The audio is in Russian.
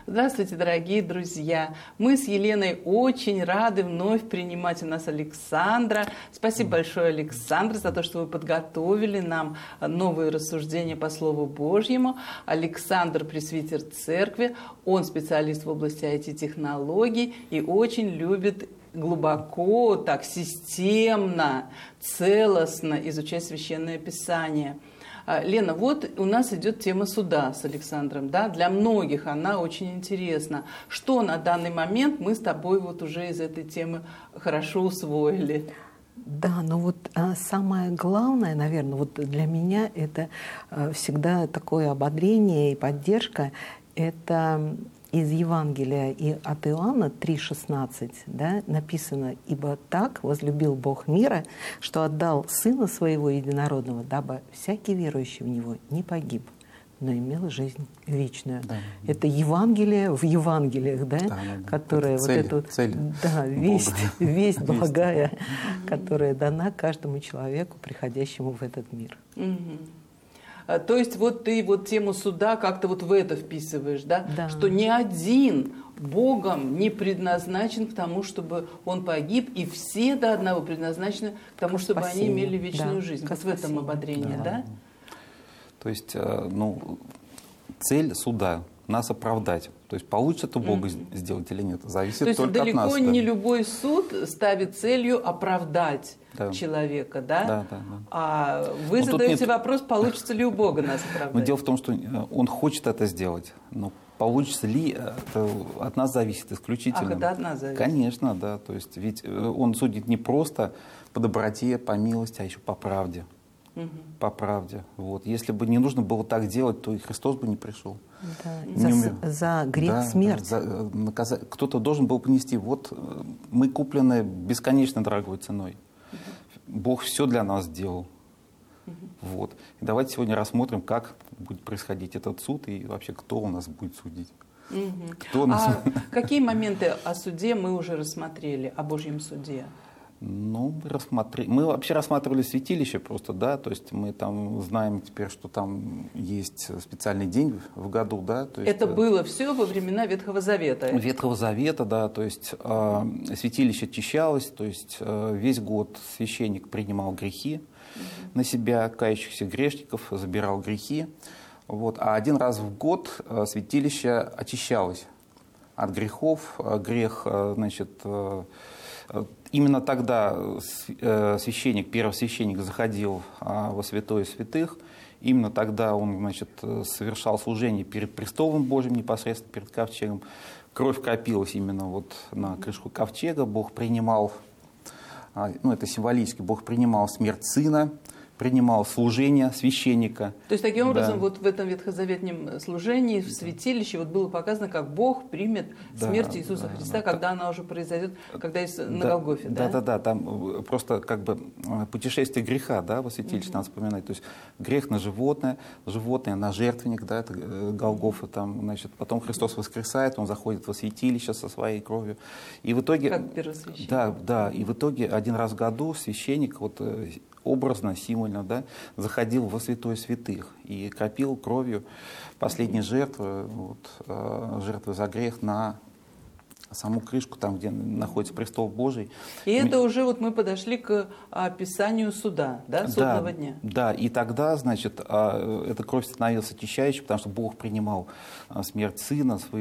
Здравствуйте, дорогие друзья! Мы с Еленой очень рады вновь принимать у нас Александра. Спасибо большое, Александр, за то, что вы подготовили нам новые рассуждения по Слову Божьему. Александр – пресвитер церкви, он специалист в области IT-технологий и очень любит глубоко, так системно, целостно изучать Священное Писание. Лена, вот у нас идет тема суда с Александром, да? Для многих она очень интересна. Что на данный момент мы с тобой вот уже из этой темы хорошо усвоили? Да, но вот самое главное, наверное, вот для меня это всегда такое ободрение и поддержка, это из Евангелия и от Иоанна 3,16, да, написано: «Ибо так возлюбил Бог мира, что отдал Сына Своего Единородного, дабы всякий верующий в Него не погиб, но имел жизнь вечную». Да. Это Евангелие в Евангелиях, да, которое вот эту весть благая, которая дана каждому человеку, приходящему в этот мир. То есть вот ты вот тему суда как-то вот в это вписываешь, да? Да. Что ни один Богом не предназначен к тому, чтобы он погиб, и все до одного предназначены к тому, чтобы они имели вечную жизнь. Вот в этом ободрение, да? То есть, цель суда — нас оправдать. То есть получится это Богу сделать или нет, зависит только от нас. То есть далеко не любой суд ставит целью оправдать человека, да? Да. А вы задаете вопрос, получится ли у Бога нас оправдать? Но дело в том, что он хочет это сделать, но получится ли, это от нас зависит исключительно. Это от нас зависит? Конечно, да. То есть ведь он судит не просто по доброте, по милости, а еще по правде. По правде. Вот. Если бы не нужно было так делать, то и Христос бы не пришел. Да. За грех смерть. Кто-то должен был понести. Вот мы куплены бесконечно дорогой ценой. Бог все для нас сделал. Вот. И давайте сегодня рассмотрим, как будет происходить этот суд и вообще кто у нас будет судить. Какие моменты о суде мы уже рассмотрели, о Божьем суде? Ну, мы вообще рассматривали святилище просто, да, то есть мы там знаем теперь, что там есть специальный день в году, да. То есть, это было все во времена Ветхого Завета? Ветхого Завета, да, то есть святилище очищалось, то есть весь год священник принимал грехи на себя, кающихся грешников, забирал грехи, вот, а один раз в год святилище очищалось от грехов, грех, значит, именно тогда священник, первосвященник заходил во святое святых, именно тогда он, значит, совершал служение перед престолом Божьим, непосредственно перед ковчегом. Кровь копилась именно вот на крышку ковчега, Бог принимал, ну это символически, Бог принимал смерть Сына, принимал служение священника. То есть таким образом вот в этом ветхозаветнем служении, в святилище, вот было показано, как Бог примет смерть Иисуса Христа, когда она уже произойдет, когда на Голгофе. Да, там просто как бы путешествие греха, да, во святилище надо вспоминать. То есть грех на животное на жертвенник, да, это Голгофа, там, значит, потом Христос воскресает, он заходит во святилище со своей кровью. И в итоге... Как первосвященник. Да, и в итоге один раз в году священник, вот образно, символьно, да, заходил во святое святых и кропил кровью последней жертвы, вот, жертвы за грех на саму крышку, там, где находится престол Божий. И это уже вот мы подошли к описанию суда, да, судного дня. Да, и тогда, значит, эта кровь становилась очищающей, потому что Бог принимал смерть Сына своего.